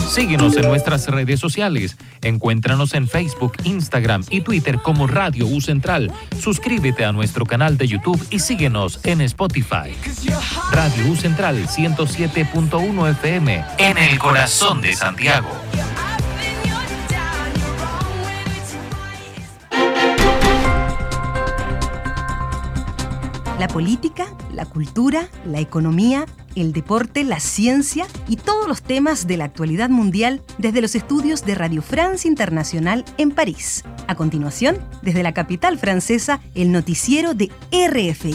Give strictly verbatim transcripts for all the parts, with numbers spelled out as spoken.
Síguenos en nuestras redes sociales. Encuéntranos en Facebook, Instagram y Twitter como Radio U Central. Suscríbete a nuestro canal de YouTube y síguenos en Spotify. Radio U Central ciento siete punto uno F M en el corazón de Santiago. La política, la cultura, la economía, el deporte, la ciencia y todos los temas de la actualidad mundial desde los estudios de Radio France Internacional en París. A continuación, desde la capital francesa, el noticiero de R F I.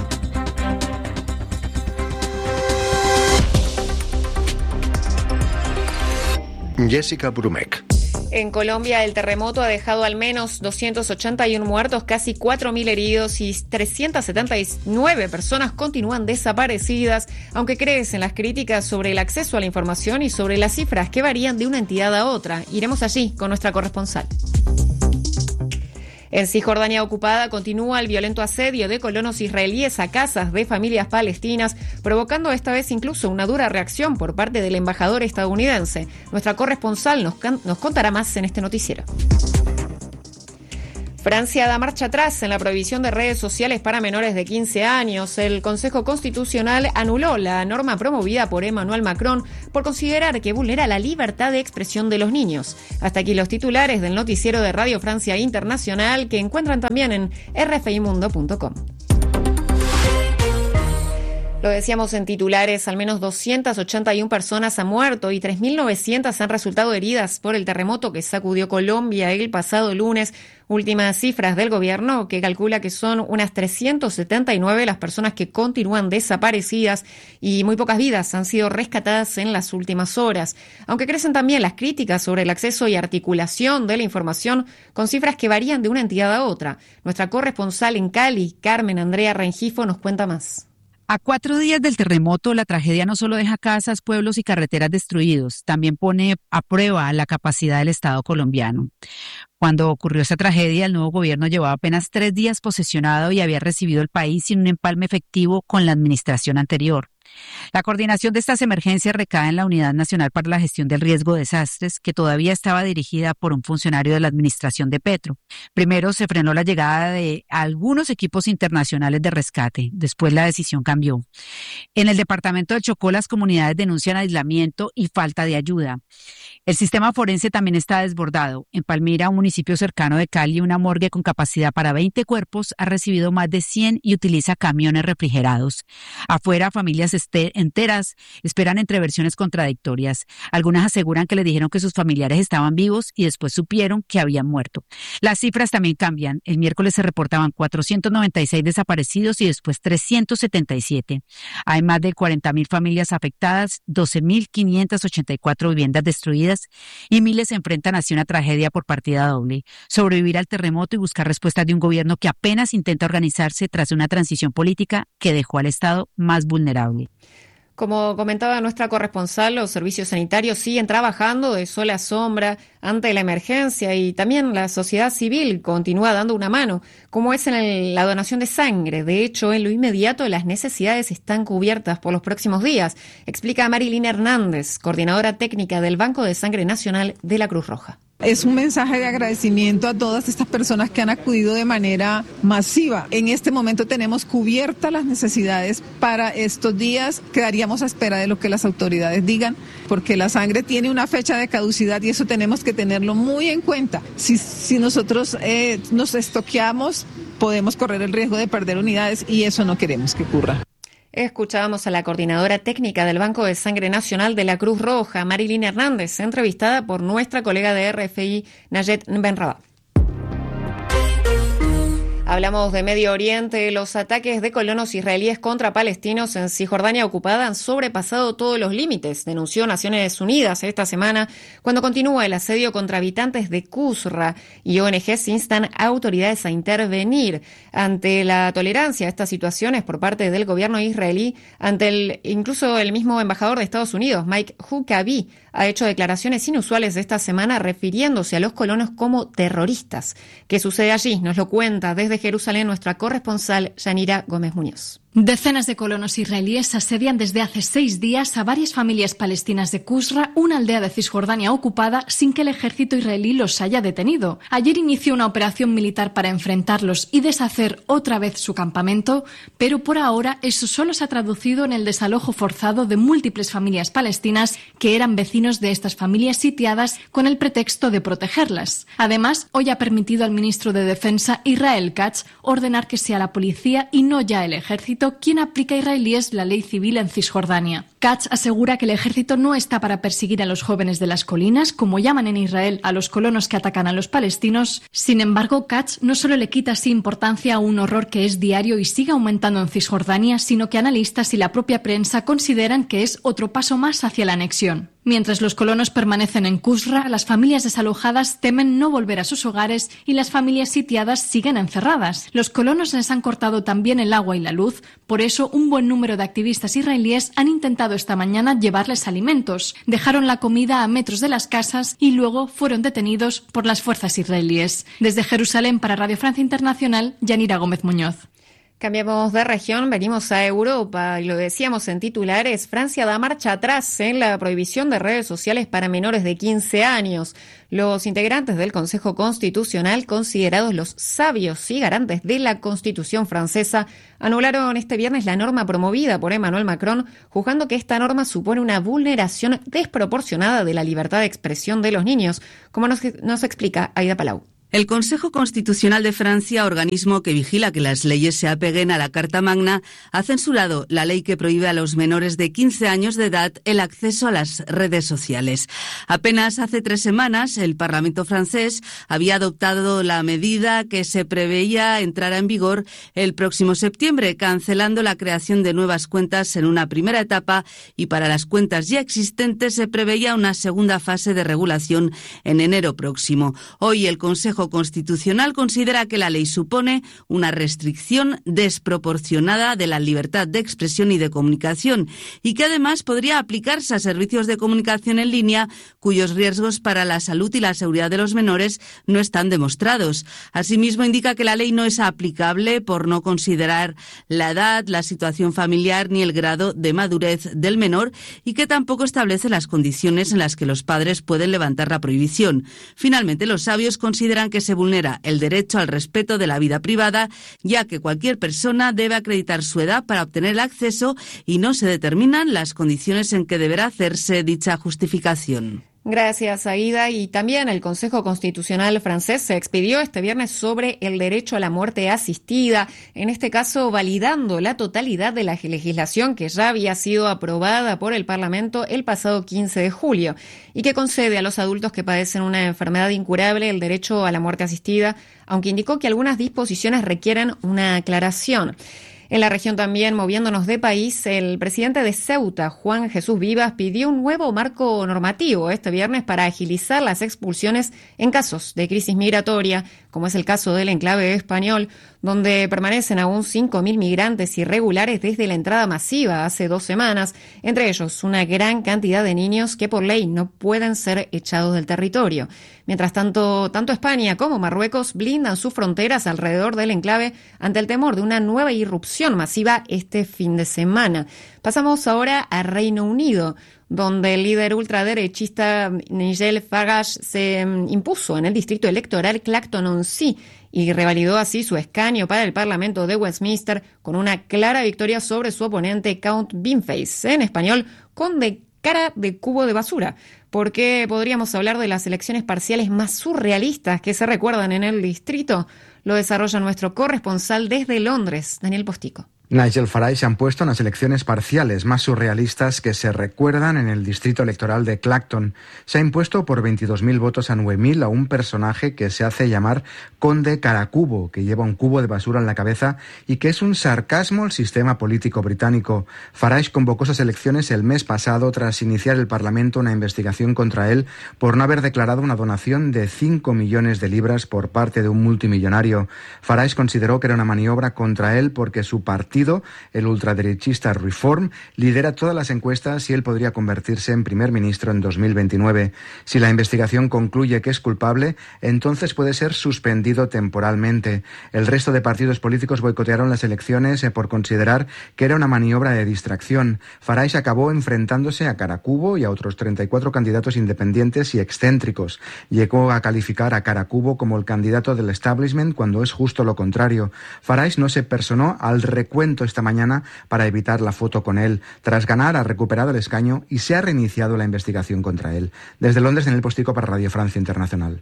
Jessica Brumeck. En Colombia, el terremoto ha dejado al menos doscientos ochenta y uno muertos, casi cuatro mil heridos y trescientas setenta y nueve personas continúan desaparecidas, aunque crecen las críticas sobre el acceso a la información y sobre las cifras que varían de una entidad a otra. Iremos allí con nuestra corresponsal. En Cisjordania ocupada continúa el violento asedio de colonos israelíes a casas de familias palestinas, provocando esta vez incluso una dura reacción por parte del embajador estadounidense. Nuestra corresponsal nos, can- nos contará más en este noticiero. Francia da marcha atrás en la prohibición de redes sociales para menores de quince años. El Consejo Constitucional anuló la norma promovida por Emmanuel Macron por considerar que vulnera la libertad de expresión de los niños. Hasta aquí los titulares del noticiero de Radio Francia Internacional, que encuentran también en r f i mundo punto com. Lo decíamos en titulares, al menos doscientas ochenta y una personas han muerto y tres mil novecientas han resultado heridas por el terremoto que sacudió Colombia el pasado lunes. Últimas cifras del gobierno, que calcula que son unas trescientas setenta y nueve las personas que continúan desaparecidas y muy pocas vidas han sido rescatadas en las últimas horas. Aunque crecen también las críticas sobre el acceso y articulación de la información con cifras que varían de una entidad a otra. Nuestra corresponsal en Cali, Carmen Andrea Rengifo, nos cuenta más. A cuatro días del terremoto, la tragedia no solo deja casas, pueblos y carreteras destruidos, también pone a prueba la capacidad del Estado colombiano. Cuando ocurrió esa tragedia, el nuevo gobierno llevaba apenas tres días posesionado y había recibido el país sin un empalme efectivo con la administración anterior. La coordinación de estas emergencias recae en la Unidad Nacional para la Gestión del Riesgo de Desastres, que todavía estaba dirigida por un funcionario de la administración de Petro. Primero se frenó la llegada de algunos equipos internacionales de rescate, después la decisión cambió. En el departamento del Chocó, las comunidades denuncian aislamiento y falta de ayuda. El sistema forense también está desbordado. En Palmira, un municipio cercano de Cali, una morgue con capacidad para veinte cuerpos ha recibido más de cien y utiliza camiones refrigerados. Afuera, familias enteras esperan entre versiones contradictorias. Algunas aseguran que les dijeron que sus familiares estaban vivos y después supieron que habían muerto. Las cifras también cambian. El miércoles se reportaban cuatrocientos noventa y seis desaparecidos y después trescientos setenta y siete. Hay más de cuarenta mil familias afectadas, doce mil quinientas ochenta y cuatro viviendas destruidas y miles se enfrentan hacia una tragedia por partida doble. Sobrevivir al terremoto y buscar respuestas de un gobierno que apenas intenta organizarse tras una transición política que dejó al Estado más vulnerable. Como comentaba nuestra corresponsal, los servicios sanitarios siguen trabajando de sol a sombra ante la emergencia y también la sociedad civil continúa dando una mano, como es en el, la donación de sangre. De hecho, en lo inmediato las necesidades están cubiertas por los próximos días, explica Marilyn Hernández, coordinadora técnica del Banco de Sangre Nacional de la Cruz Roja. Es un mensaje de agradecimiento a todas estas personas que han acudido de manera masiva. En este momento tenemos cubiertas las necesidades para estos días. Quedaríamos a espera de lo que las autoridades digan, porque la sangre tiene una fecha de caducidad y eso tenemos que tenerlo muy en cuenta. Si, si nosotros eh, nos estoqueamos, podemos correr el riesgo de perder unidades y eso no queremos que ocurra. Escuchábamos a la coordinadora técnica del Banco de Sangre Nacional de la Cruz Roja, Marilyn Hernández, entrevistada por nuestra colega de R F I, Nayet Benrabah. Hablamos de Medio Oriente. Los ataques de colonos israelíes contra palestinos en Cisjordania ocupada han sobrepasado todos los límites, denunció Naciones Unidas esta semana, cuando continúa el asedio contra habitantes de Qusra y O N Ges instan a autoridades a intervenir ante la tolerancia a estas situaciones por parte del gobierno israelí. Ante el incluso el mismo embajador de Estados Unidos, Mike Huckabee, ha hecho declaraciones inusuales esta semana refiriéndose a los colonos como terroristas. ¿Qué sucede allí? Nos lo cuenta desde Jerusalén nuestra corresponsal Yanira Gómez Muñoz. Decenas de colonos israelíes asedian desde hace seis días a varias familias palestinas de Qusra, una aldea de Cisjordania ocupada, sin que el ejército israelí los haya detenido. Ayer inició una operación militar para enfrentarlos y deshacer otra vez su campamento, pero por ahora eso solo se ha traducido en el desalojo forzado de múltiples familias palestinas que eran vecinos de estas familias sitiadas con el pretexto de protegerlas. Además, hoy ha permitido al ministro de Defensa, Israel Katz, ordenar que sea la policía y no ya el ejército quien aplica a israelíes la ley civil en Cisjordania. Katz asegura que el ejército no está para perseguir a los jóvenes de las colinas, como llaman en Israel a los colonos que atacan a los palestinos. Sin embargo, Katz no solo le quita así importancia a un horror que es diario y sigue aumentando en Cisjordania, sino que analistas y la propia prensa consideran que es otro paso más hacia la anexión. Mientras los colonos permanecen en Qusra, las familias desalojadas temen no volver a sus hogares y las familias sitiadas siguen encerradas. Los colonos les han cortado también el agua y la luz, por eso un buen número de activistas israelíes han intentado esta mañana llevarles alimentos. Dejaron la comida a metros de las casas y luego fueron detenidos por las fuerzas israelíes. Desde Jerusalén para Radio Francia Internacional, Yanira Gómez Muñoz. Cambiamos de región, venimos a Europa y lo decíamos en titulares, Francia da marcha atrás en la prohibición de redes sociales para menores de quince años. Los integrantes del Consejo Constitucional, considerados los sabios y garantes de la Constitución francesa, anularon este viernes la norma promovida por Emmanuel Macron, juzgando que esta norma supone una vulneración desproporcionada de la libertad de expresión de los niños, como nos, nos explica Aida Palau. El Consejo Constitucional de Francia, organismo que vigila que las leyes se apeguen a la Carta Magna, ha censurado la ley que prohíbe a los menores de quince años de edad el acceso a las redes sociales. Apenas hace tres semanas, el Parlamento francés había adoptado la medida que se preveía entrara en vigor el próximo septiembre, cancelando la creación de nuevas cuentas en una primera etapa, y para las cuentas ya existentes se preveía una segunda fase de regulación en enero próximo. Hoy el Consejo Constitucional considera que la ley supone una restricción desproporcionada de la libertad de expresión y de comunicación y que además podría aplicarse a servicios de comunicación en línea cuyos riesgos para la salud y la seguridad de los menores no están demostrados. Asimismo, indica que la ley no es aplicable por no considerar la edad, la situación familiar ni el grado de madurez del menor y que tampoco establece las condiciones en las que los padres pueden levantar la prohibición. Finalmente, los sabios consideran que se vulnera el derecho al respeto de la vida privada, ya que cualquier persona debe acreditar su edad para obtener el acceso y no se determinan las condiciones en que deberá hacerse dicha justificación. Gracias, Aida. Y también el Consejo Constitucional francés se expidió este viernes sobre el derecho a la muerte asistida, en este caso validando la totalidad de la legislación que ya había sido aprobada por el Parlamento el pasado quince de julio y que concede a los adultos que padecen una enfermedad incurable el derecho a la muerte asistida, aunque indicó que algunas disposiciones requieren una aclaración. En la región también, moviéndonos de país, el presidente de Ceuta, Juan Jesús Vivas, pidió un nuevo marco normativo este viernes para agilizar las expulsiones en casos de crisis migratoria, como es el caso del enclave español, donde permanecen aún cinco mil migrantes irregulares desde la entrada masiva hace dos semanas, entre ellos una gran cantidad de niños que por ley no pueden ser echados del territorio. Mientras tanto, tanto España como Marruecos blindan sus fronteras alrededor del enclave ante el temor de una nueva irrupción masiva este fin de semana. Pasamos ahora a Reino Unido, donde el líder ultraderechista Nigel Farage se impuso en el distrito electoral Clacton-on-Sea y revalidó así su escaño para el Parlamento de Westminster con una clara victoria sobre su oponente Count Beanface, en español, con de cara de cubo de basura, porque podríamos hablar de las elecciones parciales más surrealistas que se recuerdan en el distrito. Lo desarrolla nuestro corresponsal desde Londres, Daniel Postico. Nigel Farage se han puesto en las elecciones parciales más surrealistas que se recuerdan en el distrito electoral de Clacton. Se ha impuesto por veintidós mil votos a nueve mil a un personaje que se hace llamar Conde Caracubo, que lleva un cubo de basura en la cabeza y que es un sarcasmo al sistema político británico. Farage convocó esas elecciones el mes pasado tras iniciar el Parlamento una investigación contra él por no haber declarado una donación de cinco millones de libras por parte de un multimillonario. Farage consideró que era una maniobra contra él porque su partido partido, el ultraderechista Reform, lidera todas las encuestas y él podría convertirse en primer ministro en dos mil veintinueve. Si la investigación concluye que es culpable, entonces puede ser suspendido temporalmente. El resto de partidos políticos boicotearon las elecciones por considerar que era una maniobra de distracción. Farage acabó enfrentándose a Caracubo y a otros treinta y cuatro candidatos independientes y excéntricos. Llegó a calificar a Caracubo como el candidato del establishment cuando es justo lo contrario. Farage no se personó al recuento esta mañana para evitar la foto con él. Tras ganar, ha recuperado el escaño y se ha reiniciado la investigación contra él. Desde Londres, en el Postigo para Radio Francia Internacional.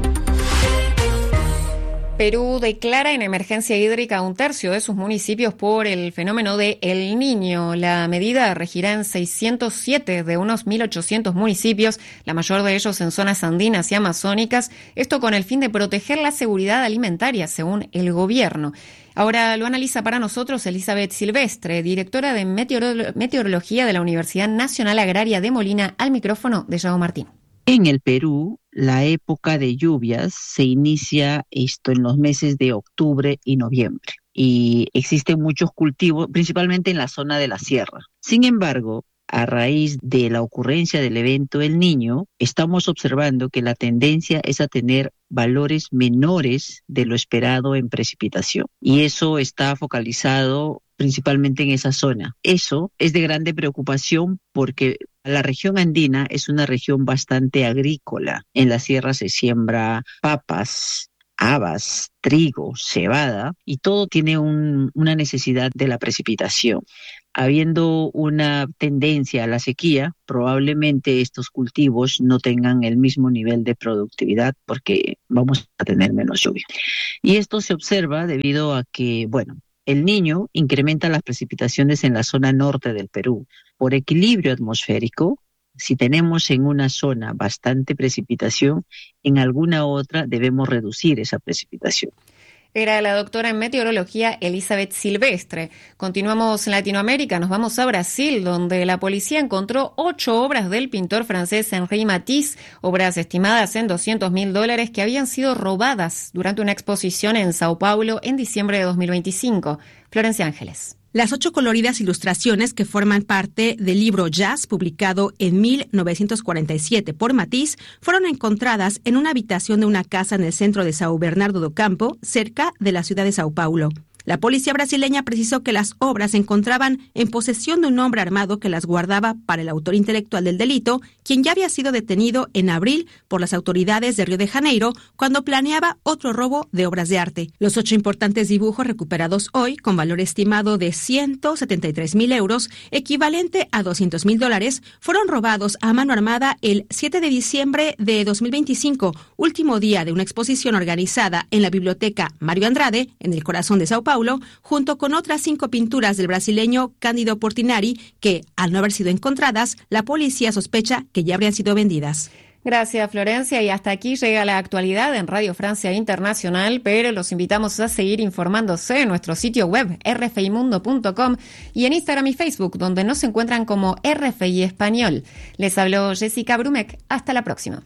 Perú declara en emergencia hídrica a un tercio de sus municipios por el fenómeno de El Niño. La medida regirá en seiscientos siete de unos mil ochocientos municipios, la mayor de ellos en zonas andinas y amazónicas, esto con el fin de proteger la seguridad alimentaria, según el gobierno. Ahora lo analiza para nosotros Elizabeth Silvestre, directora de Meteorolo- Meteorología de la Universidad Nacional Agraria de Molina, al micrófono de Yao Martín. En el Perú, la época de lluvias se inicia esto en los meses de octubre y noviembre y existen muchos cultivos, principalmente en la zona de la sierra. Sin embargo, a raíz de la ocurrencia del evento El Niño, estamos observando que la tendencia es a tener valores menores de lo esperado en precipitación y eso está focalizado principalmente en esa zona. Eso es de grande preocupación porque la región andina es una región bastante agrícola. En la sierra se siembra papas, habas, trigo, cebada y todo tiene un, una necesidad de la precipitación. Habiendo una tendencia a la sequía, probablemente estos cultivos no tengan el mismo nivel de productividad porque vamos a tener menos lluvia. Y esto se observa debido a que, bueno, El Niño incrementa las precipitaciones en la zona norte del Perú. Por equilibrio atmosférico, si tenemos en una zona bastante precipitación, en alguna otra debemos reducir esa precipitación. Era la doctora en meteorología Elizabeth Silvestre. Continuamos en Latinoamérica, nos vamos a Brasil, donde la policía encontró ocho obras del pintor francés Henri Matisse, obras estimadas en doscientos mil dólares que habían sido robadas durante una exposición en Sao Paulo en diciembre de dos mil veinticinco. Florencia Ángeles. Las ocho coloridas ilustraciones que forman parte del libro Jazz, publicado en mil novecientos cuarenta y siete por Matisse, fueron encontradas en una habitación de una casa en el centro de São Bernardo do Campo, cerca de la ciudad de Sao Paulo. La policía brasileña precisó que las obras se encontraban en posesión de un hombre armado que las guardaba para el autor intelectual del delito, quien ya había sido detenido en abril por las autoridades de Río de Janeiro cuando planeaba otro robo de obras de arte. Los ocho importantes dibujos recuperados hoy, con valor estimado de ciento setenta y tres mil euros, equivalente a doscientos mil dólares, fueron robados a mano armada el siete de diciembre de dos mil veinticinco, último día de una exposición organizada en la Biblioteca Mario Andrade, en el corazón de Sao Paulo, junto con otras cinco pinturas del brasileño Cândido Portinari, que, al no haber sido encontradas, la policía sospecha que ya habrían sido vendidas. Gracias, Florencia. Y hasta aquí llega la actualidad en Radio Francia Internacional, pero los invitamos a seguir informándose en nuestro sitio web r f i mundo punto com y en Instagram y Facebook, donde nos encuentran como R F I Español. Les habló Jessica Brumek. Hasta la próxima.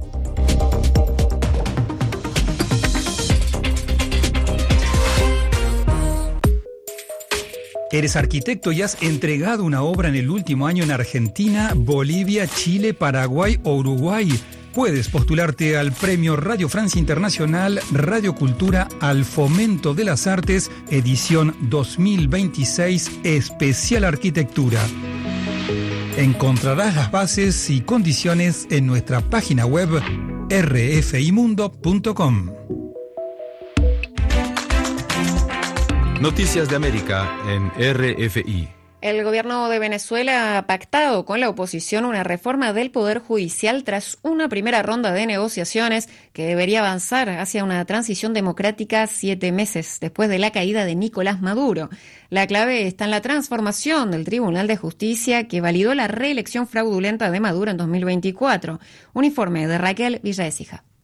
Eres arquitecto y has entregado una obra en el último año en Argentina, Bolivia, Chile, Paraguay o Uruguay. Puedes postularte al Premio Radio Francia Internacional Radio Cultura al Fomento de las Artes, edición dos mil veintiséis, Especial Arquitectura. Encontrarás las bases y condiciones en nuestra página web r f i mundo punto com. Noticias de América en R F I. El gobierno de Venezuela ha pactado con la oposición una reforma del Poder Judicial tras una primera ronda de negociaciones que debería avanzar hacia una transición democrática siete meses después de la caída de Nicolás Maduro. La clave está en la transformación del Tribunal de Justicia que validó la reelección fraudulenta de Maduro en dos mil veinticuatro. Un informe de Raquel Villaécija.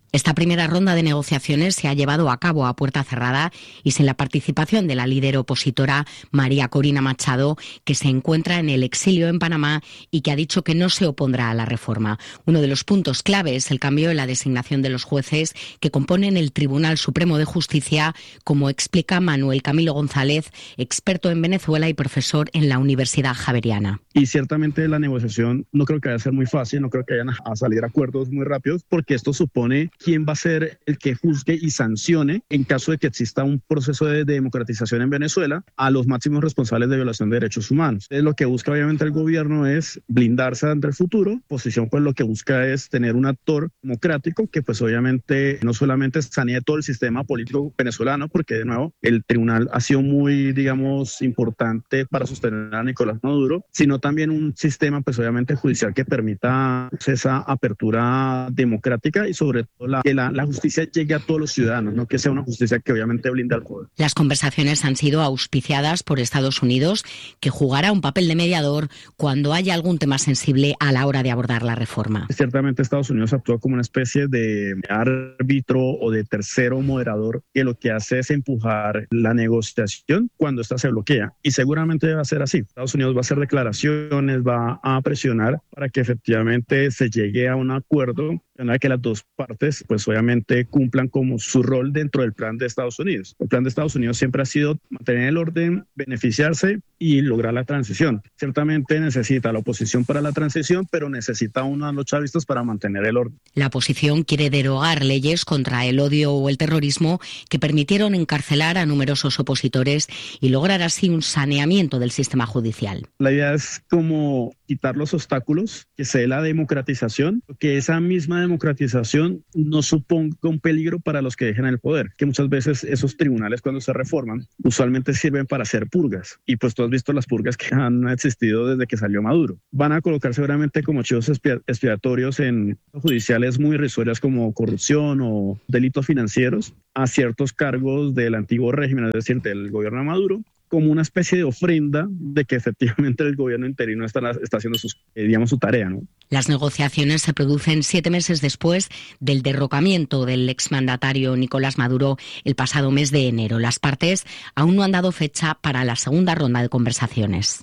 Esta primera ronda de negociaciones se ha llevado a cabo a puerta cerrada y sin la participación de la líder opositora María Corina Machado, que se encuentra en el exilio en Panamá y que ha dicho que no se opondrá a la reforma. Uno de los puntos clave es el cambio en la designación de los jueces que componen el Tribunal Supremo de Justicia, como explica Manuel Camilo González, experto en Venezuela y profesor en la Universidad Javeriana. Y ciertamente la negociación no creo que vaya a ser muy fácil, no creo que vayan a salir acuerdos muy rápidos, porque esto supone quién va a ser el que juzgue y sancione en caso de que exista un proceso de democratización en Venezuela a los máximos responsables de violación de derechos humanos. Entonces, lo que busca obviamente el gobierno es blindarse ante el futuro, posición pues lo que busca es tener un actor democrático que pues obviamente no solamente sanee todo el sistema político venezolano, porque de nuevo el tribunal ha sido muy, digamos, importante para sostener a Nicolás Maduro, sino también un sistema pues obviamente judicial que permita pues, esa apertura democrática y sobre todo la, que la La, la justicia llegue a todos los ciudadanos, no que sea una justicia que obviamente blinda al poder. Las conversaciones han sido auspiciadas por Estados Unidos, que jugará un papel de mediador cuando haya algún tema sensible a la hora de abordar la reforma. Ciertamente Estados Unidos actúa como una especie de árbitro o de tercero moderador que lo que hace es empujar la negociación cuando ésta se bloquea, y seguramente va a ser así. Estados Unidos va a hacer declaraciones, va a presionar para que efectivamente se llegue a un acuerdo en el que las dos partes pues obviamente cumplan como su rol dentro del plan de Estados Unidos. El plan de Estados Unidos siempre ha sido mantener el orden, beneficiarse y lograr la transición. Ciertamente necesita la oposición para la transición, pero necesita uno a los chavistas para mantener el orden. La oposición quiere derogar leyes contra el odio o el terrorismo que permitieron encarcelar a numerosos opositores y lograr así un saneamiento del sistema judicial. La idea es como quitar los obstáculos, que se dé la democratización, que esa misma democratización no suponga un peligro para los que dejen el poder, que muchas veces esos tribunales cuando se reforman usualmente sirven para hacer purgas, y pues tú has visto las purgas que han existido desde que salió Maduro. Van a colocar seguramente como chivos expiatorios en judiciales muy irrisorias como corrupción o delitos financieros a ciertos cargos del antiguo régimen, es decir, del gobierno de Maduro, como una especie de ofrenda de que efectivamente el gobierno interino está, está haciendo sus, eh, digamos, su tarea, ¿no? Las negociaciones se producen siete meses después del derrocamiento del exmandatario Nicolás Maduro el pasado mes de enero. Las partes aún no han dado fecha para la segunda ronda de conversaciones.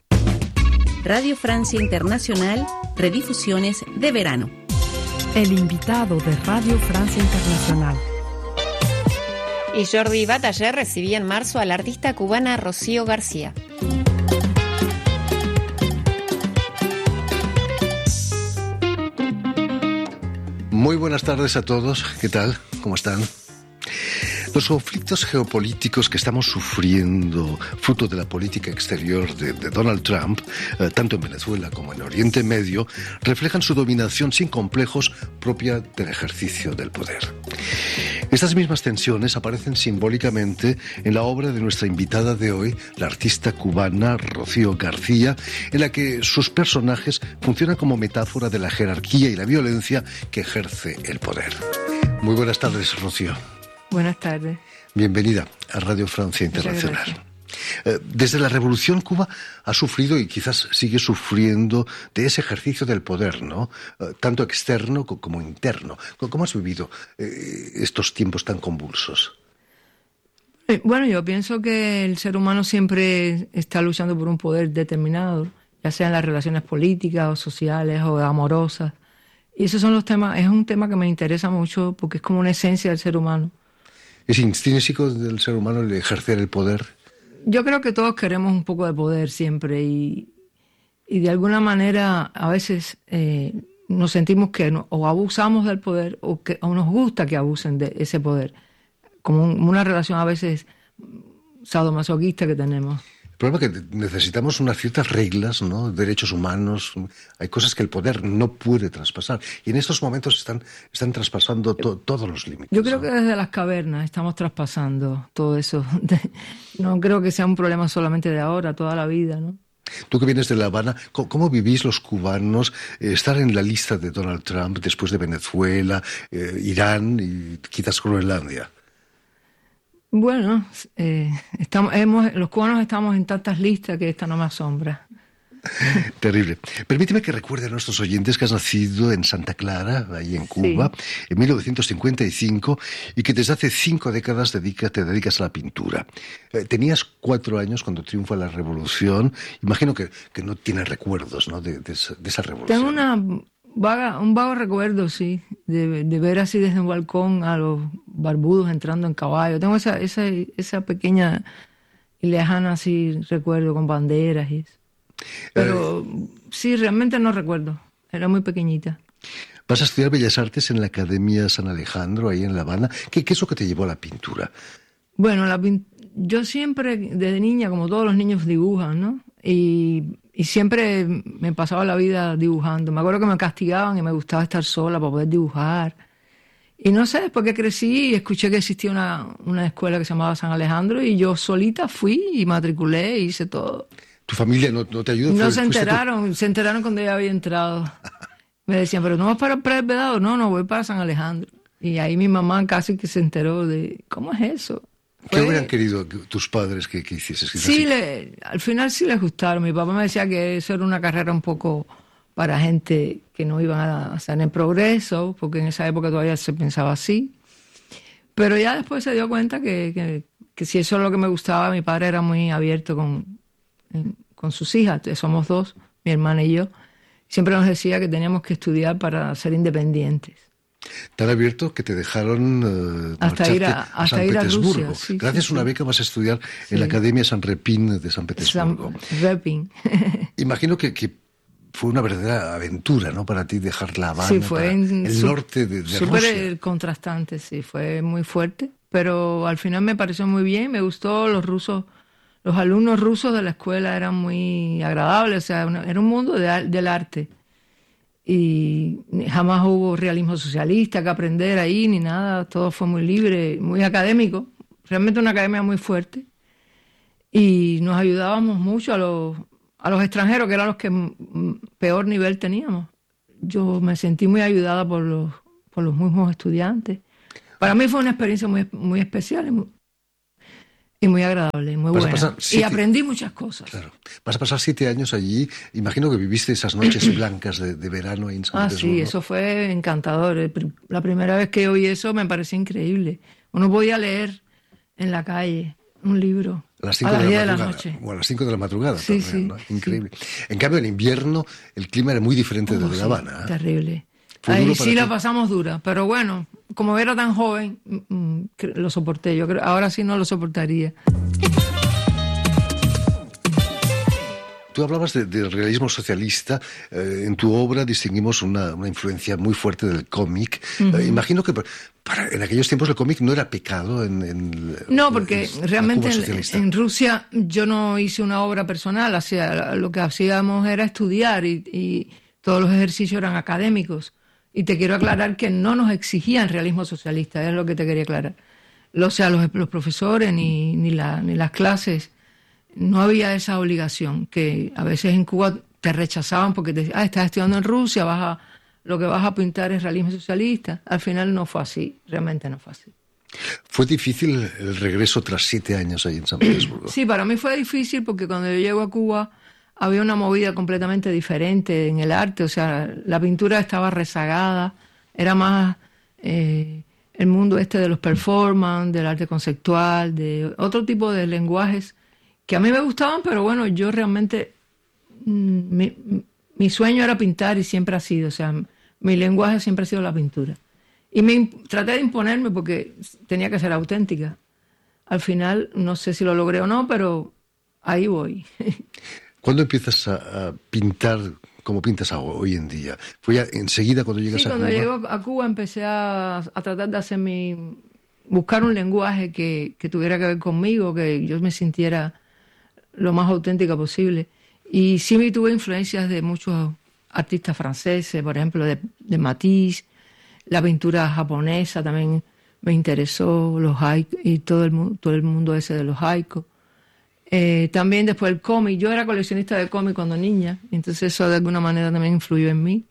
Radio Francia Internacional, redifusiones de verano. El invitado de Radio Francia Internacional. Y Jordi Bataller recibía en marzo a la artista cubana Rocío García. Muy buenas tardes a todos. ¿Qué tal? ¿Cómo están? Los conflictos geopolíticos que estamos sufriendo, fruto de la política exterior de, de Donald Trump, eh, tanto en Venezuela como en Oriente Medio, reflejan su dominación sin complejos propia del ejercicio del poder. Estas mismas tensiones aparecen simbólicamente en la obra de nuestra invitada de hoy, la artista cubana Rocío García, en la que sus personajes funcionan como metáfora de la jerarquía y la violencia que ejerce el poder. Muy buenas tardes, Rocío. Buenas tardes. Bienvenida a Radio Francia Internacional. Eh, desde la Revolución, Cuba ha sufrido y quizás sigue sufriendo de ese ejercicio del poder, ¿no? Eh, tanto externo como interno. ¿Cómo has vivido eh, estos tiempos tan convulsos? Eh, bueno, yo pienso que el ser humano siempre está luchando por un poder determinado, ya sea en las relaciones políticas o sociales o amorosas. Y esos son los temas, es un tema que me interesa mucho porque es como una esencia del ser humano. ¿Es intrínseco del ser humano el ejercer el poder? Yo creo que todos queremos un poco de poder siempre y, y de alguna manera a veces eh, nos sentimos que no, o abusamos del poder o, que, o nos gusta que abusen de ese poder, como un, una relación a veces sadomasoquista que tenemos. El problema es que necesitamos unas ciertas reglas, ¿no? Derechos humanos, hay cosas que el poder no puede traspasar. Y en estos momentos están, están traspasando to, todos los límites. Yo creo ¿no? que desde las cavernas estamos traspasando todo eso. No creo que sea un problema solamente de ahora, toda la vida, ¿no? Tú que vienes de La Habana, ¿cómo, cómo vivís los cubanos eh, estar en la lista de Donald Trump después de Venezuela, eh, Irán y quizás Groenlandia? Bueno, eh, estamos, hemos, los cubanos estamos en tantas listas que esta no me asombra. Terrible. Permíteme que recuerde a nuestros oyentes que has nacido en Santa Clara, ahí en Cuba, sí, en mil novecientos cincuenta y cinco, y que desde hace cinco décadas dedica, te dedicas a la pintura. Eh, tenías cuatro años cuando triunfa la revolución. Imagino que, que no tienes recuerdos, ¿no?, de, de, de esa revolución. Tengo una vaga, un vago recuerdo, sí, de, de ver así desde un balcón a los barbudos entrando en caballo. Tengo esa, esa, esa pequeña y lejana así recuerdo con banderas y eso. Pero eh, sí, realmente no recuerdo. Era muy pequeñita. Vas a estudiar Bellas Artes en la Academia San Alejandro, ahí en La Habana. ¿Qué, qué es lo que te llevó a la pintura? Bueno, la pin- yo siempre, desde niña, como todos los niños, dibujan, ¿no? Y, y siempre me pasaba la vida dibujando. Me acuerdo que me castigaban y me gustaba estar sola para poder dibujar. Y no sé, después que crecí, escuché que existía una, una escuela que se llamaba San Alejandro y yo solita fui y matriculé, hice todo. ¿Tu familia no, no te ayudó? No se enteraron, se enteraron cuando ya había entrado. Me decían, ¿pero no vas para el Pre-Vedado? No, no, voy para San Alejandro. Y ahí mi mamá casi que se enteró de, ¿cómo es eso? ¿Qué Fue... hubieran querido tus padres que, que hicieses? Sí, le, al final sí les gustaron. Mi papá me decía que eso era una carrera un poco para gente que no iban a hacer en progreso, porque en esa época todavía se pensaba así. Pero ya después se dio cuenta que, que, que si eso es lo que me gustaba, mi padre era muy abierto con... con sus hijas, somos dos, mi hermana y yo, siempre nos decía que teníamos que estudiar para ser independientes. Tan abierto que te dejaron uh, hasta ir a, a hasta San ir Petersburgo. A Rusia, sí, Gracias sí, a una sí. beca vas a estudiar sí. en la Academia San Repín de San Petersburgo. San Repín. Imagino que, que fue una verdadera aventura, ¿no?, para ti dejar La Habana, sí, fue en, el su, norte de, de súper Rusia. contrastante, sí, fue muy fuerte, pero al final me pareció muy bien, me gustó. Los rusos, los alumnos rusos de la escuela eran muy agradables, o sea, era un mundo de, del arte. Y jamás hubo realismo socialista que aprender ahí, ni nada, todo fue muy libre, muy académico, realmente una academia muy fuerte. Y nos ayudábamos mucho a los, a los extranjeros, que eran los que peor nivel teníamos. Yo me sentí muy ayudada por los, por los mismos estudiantes. Para mí fue una experiencia muy, muy especial y muy, y muy agradable, y muy buena. Siete, y aprendí muchas cosas. Claro. Vas a pasar siete años allí. Imagino que viviste esas noches blancas de, de verano ahí en San Ah, Petersburgo. sí, eso fue encantador. La primera vez que oí eso me pareció increíble. Uno podía leer en la calle un libro a las cinco de, la de la noche. O a las cinco de la madrugada. Sí, también, sí, ¿no? Increíble. Sí. En cambio, en invierno el clima era muy diferente oh, del de sí, La Habana. ¿eh? Terrible. Ahí sí la pasamos dura, pero bueno, como era tan joven, lo soporté. Yo creo, ahora sí no lo soportaría. Tú hablabas de, del realismo socialista. Eh, en tu obra distinguimos una, una influencia muy fuerte del cómic. Uh-huh. Eh, imagino que para, en aquellos tiempos el cómic no era pecado en... en no, porque en, realmente en, en Rusia yo no hice una obra personal. Hacía, lo que hacíamos era estudiar y, y todos los ejercicios eran académicos. Y te quiero aclarar que no nos exigían realismo socialista, es lo que te quería aclarar. O sea, los, los profesores ni, ni, la, ni las clases, no había esa obligación, que a veces en Cuba te rechazaban porque te decían, ah, estás estudiando en Rusia, vas a, lo que vas a pintar es realismo socialista. Al final no fue así, realmente no fue así. ¿Fue difícil el regreso tras siete años ahí en San Petersburgo? Sí, para mí fue difícil porque cuando yo llego a Cuba había una movida completamente diferente en el arte, o sea, la pintura estaba rezagada, era más eh, el mundo este de los performance, del arte conceptual, de otro tipo de lenguajes que a mí me gustaban, pero bueno, yo realmente, mm, mi, mi sueño era pintar y siempre ha sido, o sea, mi lenguaje siempre ha sido la pintura. Y me traté de imponerme porque tenía que ser auténtica. Al final, no sé si lo logré o no, pero ahí voy. ¿Cuándo empiezas a, a pintar como pintas hoy en día? ¿Fue ya enseguida cuando llegas sí, a Cuba? Sí, cuando llego a Cuba empecé a, a tratar de hacer mi... buscar un lenguaje que, que tuviera que ver conmigo, que yo me sintiera lo más auténtica posible. Y sí me tuve influencias de muchos artistas franceses, por ejemplo, de, de Matisse, la pintura japonesa también me interesó, los haiku, y todo el, todo el mundo ese de los haiku. Eh, también después el cómic, yo era coleccionista de cómic cuando niña, entonces eso de alguna manera también influyó en mí.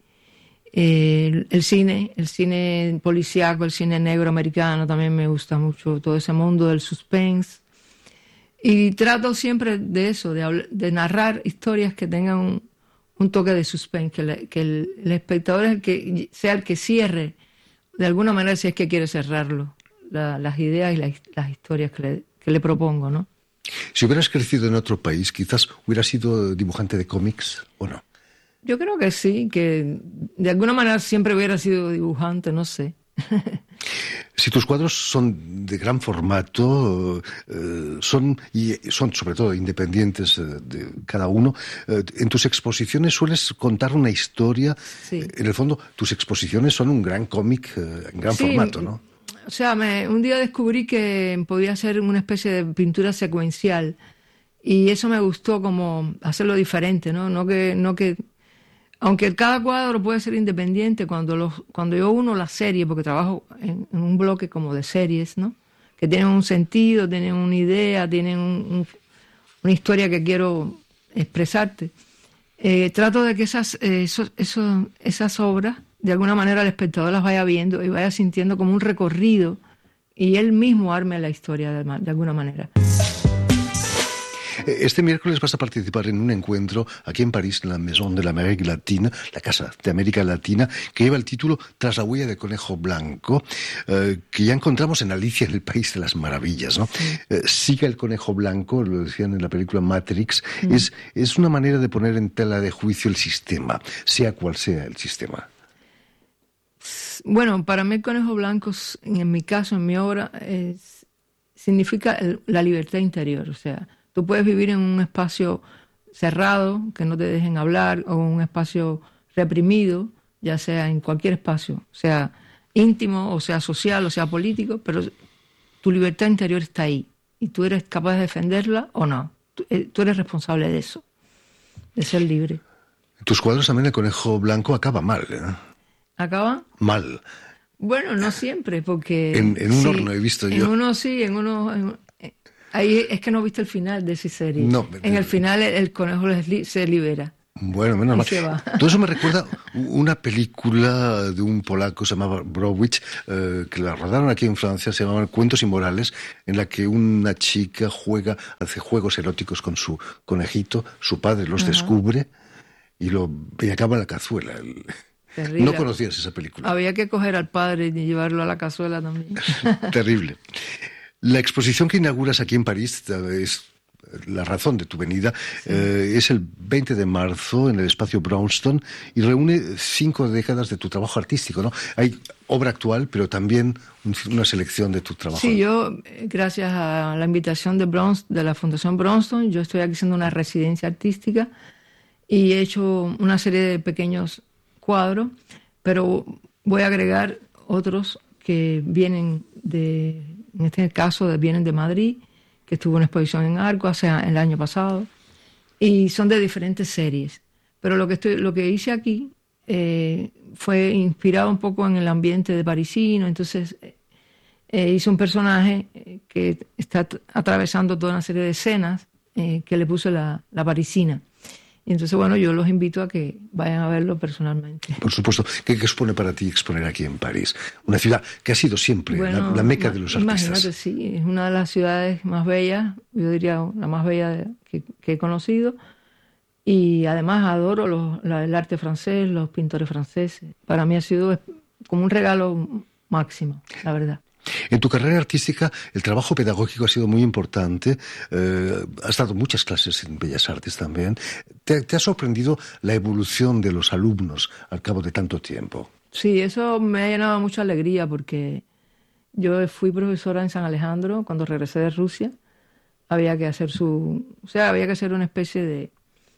Eh, el, el cine, el cine policíaco, el cine negro americano también me gusta mucho, todo ese mundo del suspense. Y trato siempre de eso, de, hablar, de narrar historias que tengan un, un toque de suspense, que, le, que el, el espectador es el que, sea el que cierre, de alguna manera, si es que quiere cerrarlo, la, las ideas y la, las historias que le, que le propongo, ¿no? Si hubieras crecido en otro país, quizás hubieras sido dibujante de cómics, ¿o no? Yo creo que sí, que de alguna manera siempre hubiera sido dibujante, no sé. Si tus cuadros son de gran formato, eh, son y son sobre todo independientes eh, de cada uno, eh, en tus exposiciones sueles contar una historia. Sí. En el fondo, tus exposiciones son un gran cómic eh, en gran sí, formato, ¿no? O sea, me, un día descubrí que podía hacer una especie de pintura secuencial y eso me gustó, como hacerlo diferente, ¿no? No que, no que aunque cada cuadro puede ser independiente, cuando los, cuando yo uno la serie, porque trabajo en, en un bloque como de series, ¿no? Que tienen un sentido, tienen una idea, tienen un, un, una historia que quiero expresarte. Eh, trato de que esas, eh, eso, eso, esas obras, de alguna manera el espectador las vaya viendo y vaya sintiendo como un recorrido y él mismo arme la historia de, de alguna manera. Este miércoles vas a participar en un encuentro aquí en París, en la Maison de l'Amérique Latine, la Casa de América Latina, que lleva el título Tras la huella del conejo blanco, eh, que ya encontramos en Alicia en el País de las Maravillas, ¿no? Eh, siga el conejo blanco, lo decían en la película Matrix, mm. es, es una manera de poner en tela de juicio el sistema, sea cual sea el sistema. Bueno, para mí el conejo blanco, en mi caso, en mi obra, es, significa el, la libertad interior, o sea, tú puedes vivir en un espacio cerrado, que no te dejen hablar, o un espacio reprimido, ya sea en cualquier espacio, sea íntimo, o sea social, o sea político, pero tu libertad interior está ahí, y tú eres capaz de defenderla o no. Tú, tú eres responsable de eso, de ser libre. En tus cuadros también el conejo blanco acaba mal, ¿eh? ¿Acaba? Mal. Bueno, no siempre, porque... En, en un sí, horno he visto en yo. En uno sí, en uno... En, ahí es que no viste el final de esa serie. No, en el final el, el conejo se libera. Bueno, menos mal. Todo eso me recuerda una película de un polaco, se llamaba Browich, eh, que la rodaron aquí en Francia, se llamaba Cuentos Inmorales, en la que una chica juega, hace juegos eróticos con su conejito, su padre los Ajá. descubre y, lo, y acaba en la cazuela. El, Terrible. No conocías esa película. Había que coger al padre y llevarlo a la cazuela también. Terrible. La exposición que inauguras aquí en París es la razón de tu venida. Sí. Eh, es el veinte de marzo en el espacio Braunston y reúne cinco décadas de tu trabajo artístico, ¿no? Hay obra actual, pero también una selección de tu trabajo. Sí, yo, gracias a la invitación de, Browns, de la Fundación Braunston, yo estoy aquí haciendo una residencia artística y he hecho una serie de pequeños cuadros, pero voy a agregar otros que vienen de, en este caso, vienen de Madrid, que estuvo en una exposición en Arco hace el año pasado, y son de diferentes series. Pero lo que, estoy, lo que hice aquí eh, fue inspirado un poco en el ambiente de parisino, entonces eh, hice un personaje que está atravesando toda una serie de escenas eh, que le puse la, la parisina. Y entonces, bueno, yo los invito a que vayan a verlo personalmente. Por supuesto. ¿Qué, qué supone para ti exponer aquí en París? Una ciudad que ha sido siempre bueno, la, la meca de los artistas. Imagínate, sí. Es una de las ciudades más bellas, yo diría la más bella que, que he conocido. Y además adoro los, la, el arte francés, los pintores franceses. Para mí ha sido como un regalo máximo, la verdad. En tu carrera artística, el trabajo pedagógico ha sido muy importante. Eh, has dado muchas clases en Bellas Artes también. ¿Te, ¿Te ha sorprendido la evolución de los alumnos al cabo de tanto tiempo? Sí, eso me ha llenado mucha alegría porque yo fui profesora en San Alejandro cuando regresé de Rusia. Había que hacer su... O sea, había que hacer una especie de...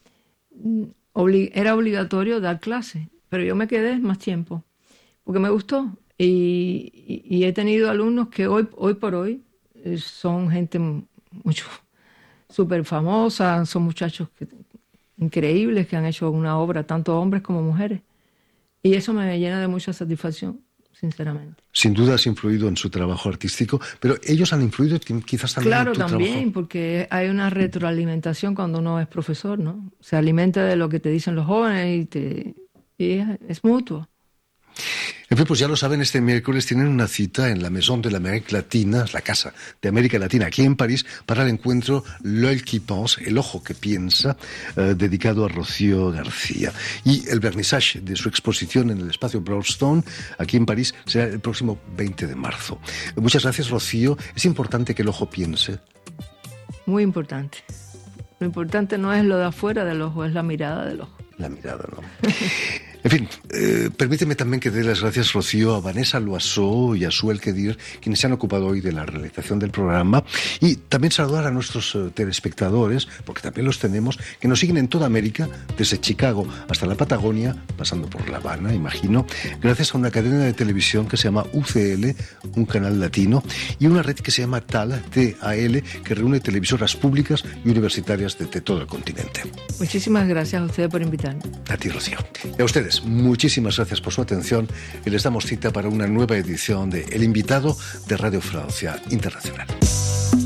Obli, era obligatorio dar clases, pero yo me quedé más tiempo porque me gustó. Y, y, y he tenido alumnos que hoy, hoy por hoy son gente mucho súper famosa, son muchachos que, increíbles que han hecho una obra, tanto hombres como mujeres. Y eso me llena de mucha satisfacción, sinceramente. Sin duda has influido en su trabajo artístico, pero ellos han influido quizás también claro, en tu también, trabajo. Porque hay una retroalimentación cuando uno es profesor, ¿no? Se alimenta de lo que te dicen los jóvenes y, te, y es, es mutuo. En fin, pues ya lo saben, este miércoles tienen una cita en la Maison de l'Amérique Latina, la Casa de América Latina, aquí en París, para el encuentro L'Œil qui pense, el ojo que piensa, eh, dedicado a Rocío García. Y el vernissage de su exposición en el espacio Broadstone, aquí en París, será el próximo veinte de marzo. Muchas gracias, Rocío. Es importante que el ojo piense. Muy importante. Lo importante no es lo de afuera del ojo, es la mirada del ojo. La mirada, ¿no? En fin, eh, permíteme también que dé las gracias, Rocío, a Vanessa Loiseau y a Suel Kedir, quienes se han ocupado hoy de la realización del programa, y también saludar a nuestros uh, telespectadores, porque también los tenemos, que nos siguen en toda América, desde Chicago hasta la Patagonia, pasando por La Habana, imagino, gracias a una cadena de televisión que se llama U C L, un canal latino, y una red que se llama T A L, T A L, que reúne televisoras públicas y universitarias de, de todo el continente. Muchísimas gracias a ustedes por invitarme. A ti, Rocío. Y a ustedes, muchísimas gracias por su atención y les damos cita para una nueva edición de El Invitado de Radio Francia Internacional.